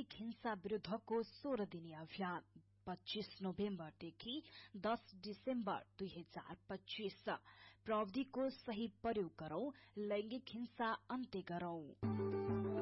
लैंगिक हिंसा विरूद्धको 16 दिने अभियान 25 नोभेम्बरदेखि 10 डिसेम्बर 2025 प्रविधिको सही प्रयोग गरौं, लैंगिक हिंसा अन्त्य गरौं।